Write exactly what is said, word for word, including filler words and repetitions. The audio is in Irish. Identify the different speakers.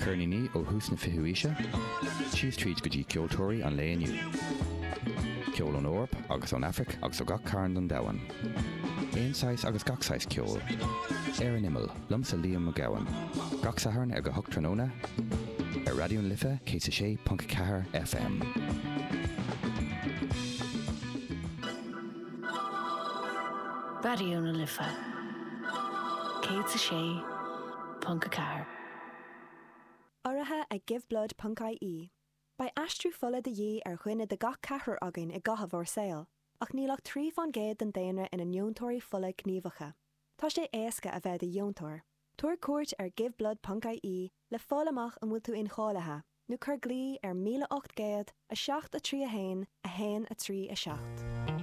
Speaker 1: Kearney ní ó hús na fihuise, síos tríd go dtí ceoltóirí an léaniu. Ceol an Eorp agus an Afric agus ó gach cairn don dawan. Éonáis agus gachsáis ceol. Ar an imil, lumsa líam a gawan. Gachsaharn ar go hochtranóna, ar radio'n Lifa, cé sé punt ceathair F M.
Speaker 2: Radio na Lifa, cé sé punt ceathair.
Speaker 3: Áirithe ag Give Blood punt I E. Ba astrú fola de dhé ar chuine de gach ceathair againn i gcotha bhór saoil, ach nílach trí fan géad den daonra ina neontóirí fola gníomhacha. Tá sé éasca a bheith de dheontóir. Tuair cuairt ar Give Blood punt I E le fálamach an bhfuil tú in chálathe, nó chur glí ar míle ocht géad a seacht a trí a hain a hain a trí a seacht.